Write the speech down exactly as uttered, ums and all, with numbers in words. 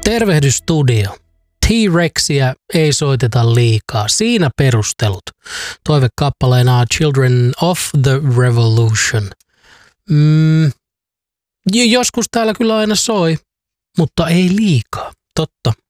Tervehdys studio. T-Rexia ei soiteta liikaa. Siinä perustelut. Toivekappaleena Children of the Revolution. Mm, joskus täällä kyllä aina soi, mutta ei liikaa. Totta.